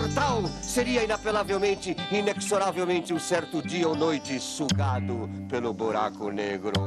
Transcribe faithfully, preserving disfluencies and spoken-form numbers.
mortal seria inapelavelmente, inexoravelmente um certo dia ou noite sugado pelo buraco negro.